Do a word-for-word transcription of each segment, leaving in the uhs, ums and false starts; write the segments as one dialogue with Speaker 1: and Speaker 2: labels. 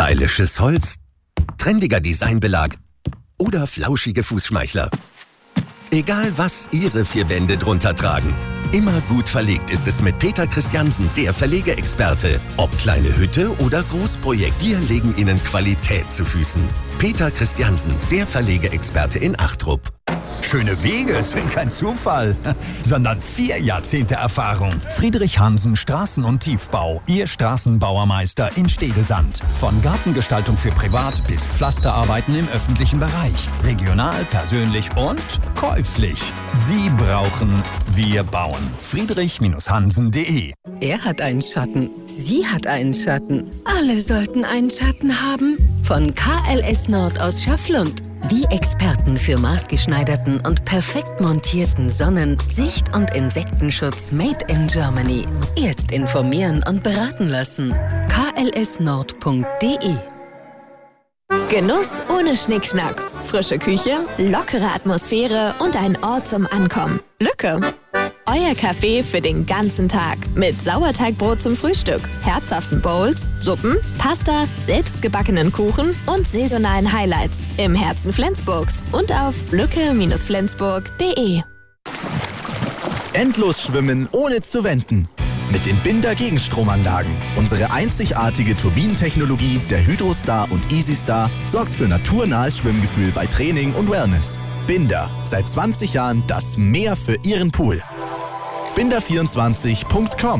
Speaker 1: Stylisches Holz, trendiger Designbelag oder flauschige Fußschmeichler. Egal, was Ihre vier Wände drunter tragen. Immer gut verlegt ist es mit Peter Christiansen, der Verlegeexperte. Ob kleine Hütte oder Großprojekt, wir legen Ihnen Qualität zu Füßen. Peter Christiansen, der Verlegeexperte in Achtrup.
Speaker 2: Schöne Wege sind kein Zufall, sondern vier Jahrzehnte Erfahrung. Friedrich Hansen Straßen- und Tiefbau, Ihr Straßenbauermeister in Stedesand. Von Gartengestaltung für Privat bis Pflasterarbeiten im öffentlichen Bereich. Regional, persönlich und käuflich. Sie brauchen, wir bauen. Friedrich Hansen punkt de.
Speaker 3: Er hat einen Schatten, sie hat einen Schatten. Alle sollten einen Schatten haben. Von K L S Nord aus Schafflund. Die Experten für maßgeschneiderten und perfekt montierten Sonnen-, Sicht- und Insektenschutz made in Germany. Jetzt informieren und beraten lassen. K L S Nord punkt de.
Speaker 4: Genuss ohne Schnickschnack. Frische Küche, lockere Atmosphäre und ein Ort zum Ankommen. Lücke. Euer Café für den ganzen Tag. Mit Sauerteigbrot zum Frühstück, herzhaften Bowls, Suppen, Pasta, selbstgebackenen Kuchen und saisonalen Highlights. Im Herzen Flensburgs und auf lücke Flensburg punkt de.
Speaker 5: Endlos schwimmen ohne zu wenden. Mit den Binder Gegenstromanlagen. Unsere einzigartige Turbinentechnologie der Hydrostar und EasyStar sorgt für naturnahes Schwimmgefühl bei Training und Wellness. Binder, seit zwanzig Jahren das Meer für Ihren Pool. binder vierundzwanzig punkt com.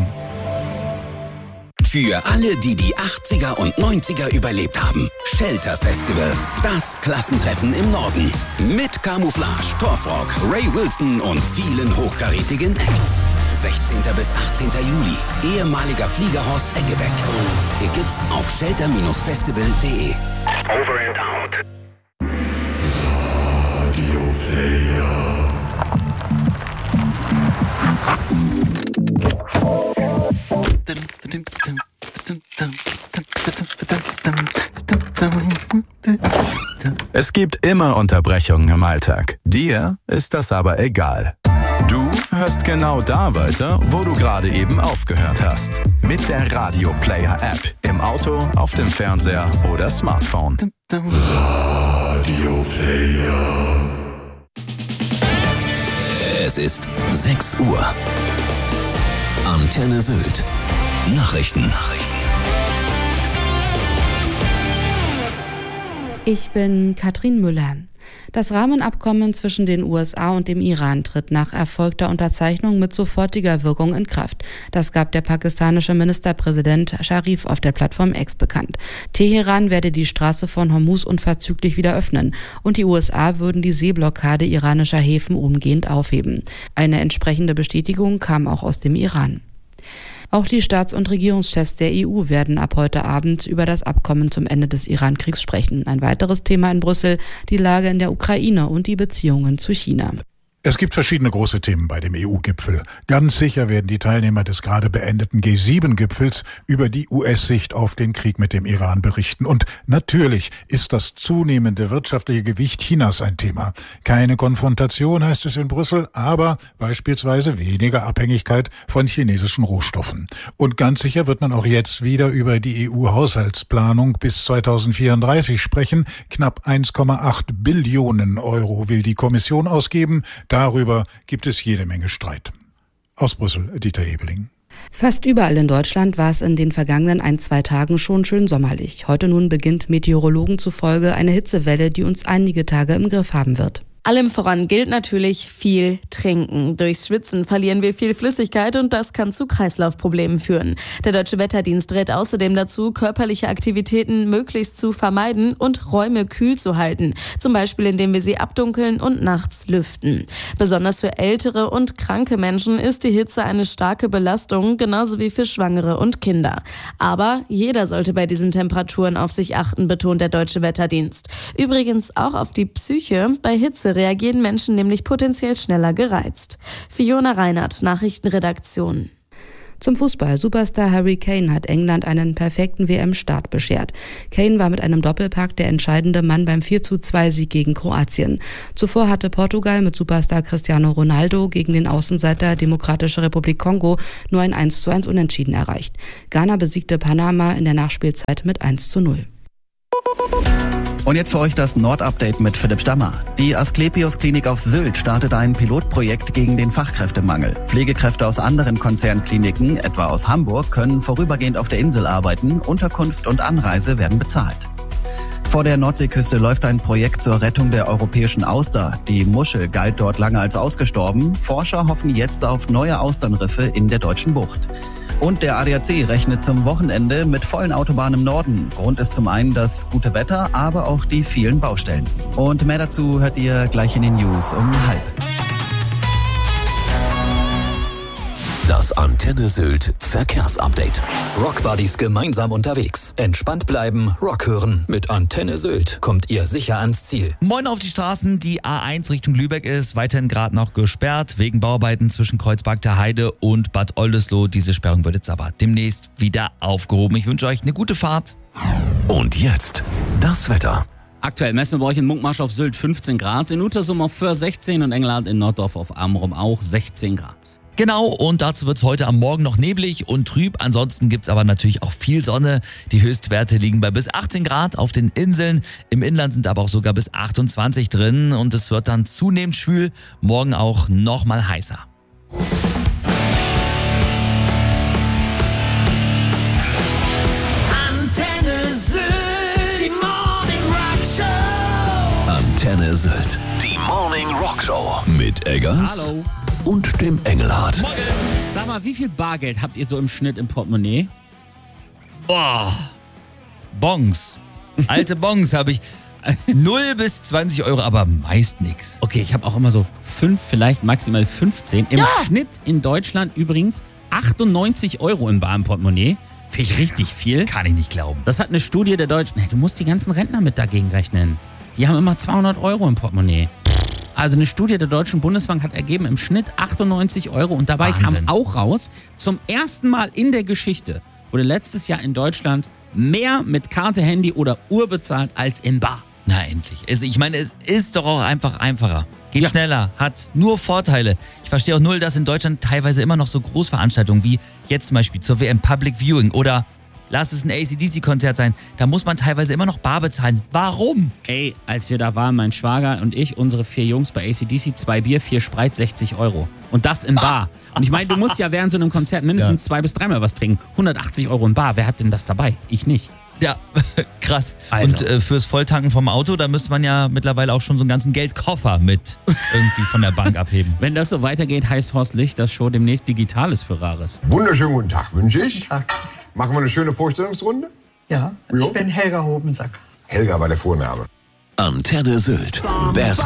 Speaker 1: Für alle, die die achtziger und neunziger überlebt haben. Shelter Festival, das Klassentreffen im Norden. Mit Camouflage, Torfrock, Ray Wilson und vielen hochkarätigen Acts. sechzehnten bis achtzehnten Juli, ehemaliger Fliegerhorst Eggebeck. Tickets auf shelter Festival punkt de. Over and out. Radio Player.
Speaker 6: Es gibt immer Unterbrechungen im Alltag. Dir ist das aber egal. Du hörst genau da weiter, wo du gerade eben aufgehört hast. Mit der Radio Player App. Im Auto, auf dem Fernseher oder Smartphone. Radio Player.
Speaker 1: Es ist sechs Uhr. Antenne Sylt. Nachrichten. Nachrichten.
Speaker 7: Ich bin Katrin Müller. Das Rahmenabkommen zwischen den U S A und dem Iran tritt nach erfolgter Unterzeichnung mit sofortiger Wirkung in Kraft. Das gab der pakistanische Ministerpräsident Sharif auf der Plattform X bekannt. Teheran werde die Straße von Hormuz unverzüglich wieder öffnen und die U S A würden die Seeblockade iranischer Häfen umgehend aufheben. Eine entsprechende Bestätigung kam auch aus dem Iran. Auch die Staats- und Regierungschefs der E U werden ab heute Abend über das Abkommen zum Ende des Iran-Kriegs sprechen. Ein weiteres Thema in Brüssel, die Lage in der Ukraine und die Beziehungen zu China.
Speaker 8: Es gibt verschiedene große Themen bei dem E U-Gipfel. Ganz sicher werden die Teilnehmer des gerade beendeten G sieben Gipfels über die U S-Sicht auf den Krieg mit dem Iran berichten. Und natürlich ist das zunehmende wirtschaftliche Gewicht Chinas ein Thema. Keine Konfrontation, heißt es in Brüssel, aber beispielsweise weniger Abhängigkeit von chinesischen Rohstoffen. Und ganz sicher wird man auch jetzt wieder über die E U-Haushaltsplanung bis zweitausendvierunddreißig sprechen. Knapp eins Komma acht Billionen Euro will die Kommission ausgeben. Darüber gibt es jede Menge Streit. Aus Brüssel, Dieter Ebeling.
Speaker 7: Fast überall in Deutschland war es in den vergangenen ein, zwei Tagen schon schön sommerlich. Heute nun beginnt Meteorologen zufolge eine Hitzewelle, die uns einige Tage im Griff haben wird.
Speaker 9: Allem voran gilt natürlich viel trinken. Durchs Schwitzen verlieren wir viel Flüssigkeit und das kann zu Kreislaufproblemen führen. Der Deutsche Wetterdienst rät außerdem dazu, körperliche Aktivitäten möglichst zu vermeiden und Räume kühl zu halten. Zum Beispiel, indem wir sie abdunkeln und nachts lüften. Besonders für ältere und kranke Menschen ist die Hitze eine starke Belastung, genauso wie für Schwangere und Kinder. Aber jeder sollte bei diesen Temperaturen auf sich achten, betont der Deutsche Wetterdienst. Übrigens auch auf die Psyche. Bei Hitze reagieren Menschen nämlich potenziell schneller gereizt. Fiona Reinhardt, Nachrichtenredaktion.
Speaker 7: Zum Fußball. Superstar Harry Kane hat England einen perfekten W M-Start beschert. Kane war mit einem Doppelpack der entscheidende Mann beim vier zu zwei Sieg gegen Kroatien. Zuvor hatte Portugal mit Superstar Cristiano Ronaldo gegen den Außenseiter Demokratische Republik Kongo nur ein eins zu eins Unentschieden erreicht. Ghana besiegte Panama in der Nachspielzeit mit eins zu null.
Speaker 10: Und jetzt für euch das Nord-Update mit Philipp Stammer. Die Asklepios Klinik auf Sylt startet ein Pilotprojekt gegen den Fachkräftemangel. Pflegekräfte aus anderen Konzernkliniken, etwa aus Hamburg, können vorübergehend auf der Insel arbeiten. Unterkunft und Anreise werden bezahlt. Vor der Nordseeküste läuft ein Projekt zur Rettung der europäischen Auster. Die Muschel galt dort lange als ausgestorben. Forscher hoffen jetzt auf neue Austernriffe in der deutschen Bucht. Und der A D A C rechnet zum Wochenende mit vollen Autobahnen im Norden. Grund ist zum einen das gute Wetter, aber auch die vielen Baustellen. Und mehr dazu hört ihr gleich in den News um halb.
Speaker 1: Das Antenne Sylt Verkehrsupdate. Rockbuddies gemeinsam unterwegs. Entspannt bleiben, Rock hören. Mit Antenne Sylt kommt ihr sicher ans Ziel.
Speaker 11: Moin auf die Straßen. Die A eins Richtung Lübeck ist weiterhin gerade noch gesperrt wegen Bauarbeiten zwischen Kreuzberg der Heide und Bad Oldesloe. Diese Sperrung wird jetzt aber demnächst wieder aufgehoben. Ich wünsche euch eine gute Fahrt.
Speaker 1: Und jetzt das Wetter.
Speaker 12: Aktuell messen wir euch in Munkmarsch auf Sylt fünfzehn Grad, in Utersum auf Föhr sechzehn und Engelhardt in Norddorf auf Amrum auch sechzehn Grad.
Speaker 11: Genau, und dazu wird es heute am Morgen noch neblig und trüb. Ansonsten gibt's aber natürlich auch viel Sonne. Die Höchstwerte liegen bei bis achtzehn Grad auf den Inseln. Im Inland sind aber auch sogar bis achtundzwanzig drin. Und es wird dann zunehmend schwül. Morgen auch noch mal heißer.
Speaker 13: Antenne Sylt, die Morning Rock Show.
Speaker 1: Antenne Sylt, die Morning Rock Show. Mit Eggers.
Speaker 12: Hallo.
Speaker 1: Und dem Engelhardt.
Speaker 12: Morgen. Sag mal, wie viel Bargeld habt ihr so im Schnitt im Portemonnaie?
Speaker 11: Boah, Bons. Alte Bons habe ich. null bis zwanzig Euro, aber meist nix.
Speaker 12: Okay, ich habe auch immer so fünf, vielleicht maximal fünfzehn. Im ja. Schnitt in Deutschland übrigens achtundneunzig Euro im Bar im Portemonnaie. Finde ich richtig viel.
Speaker 11: Kann ich nicht glauben.
Speaker 12: Das hat eine Studie der Deutschen... Nee, du musst die ganzen Rentner mit dagegen rechnen. Die haben immer zweihundert Euro im Portemonnaie. Also eine Studie der Deutschen Bundesbank hat ergeben, im Schnitt achtundneunzig Euro. Und dabei
Speaker 11: Wahnsinn.
Speaker 12: kam auch raus, zum ersten Mal in der Geschichte wurde letztes Jahr in Deutschland mehr mit Karte, Handy oder Uhr bezahlt als in Bar.
Speaker 11: Na endlich. Also ich meine, es ist doch auch einfach einfacher. Geht
Speaker 12: Ja.
Speaker 11: schneller, hat nur Vorteile. Ich verstehe auch null, dass in Deutschland teilweise immer noch so Großveranstaltungen wie jetzt zum Beispiel zur W M Public Viewing oder lass es ein A C D C-Konzert sein, da muss man teilweise immer noch bar bezahlen. Warum?
Speaker 12: Ey, als wir da waren, mein Schwager und ich, unsere vier Jungs bei A C D C, zwei Bier, vier Spreit, sechzig Euro. Und das in Bar. Und ich meine, du musst ja während so einem Konzert mindestens ja. zwei bis dreimal was trinken. hundertachtzig Euro in Bar, wer hat denn das dabei? Ich nicht.
Speaker 11: Ja, krass.
Speaker 12: Also.
Speaker 11: Und äh, fürs Volltanken vom Auto, da müsste man ja mittlerweile auch schon so einen ganzen Geldkoffer mit irgendwie von der Bank abheben.
Speaker 12: Wenn das so weitergeht, heißt Horst Licht, dass Show demnächst digital ist für Rares.
Speaker 14: Wunderschönen guten Tag wünsche ich. Machen wir eine schöne Vorstellungsrunde?
Speaker 15: Ja, ich bin Helga Hobensack.
Speaker 14: Helga war der Vorname.
Speaker 1: Antenne Sylt. Best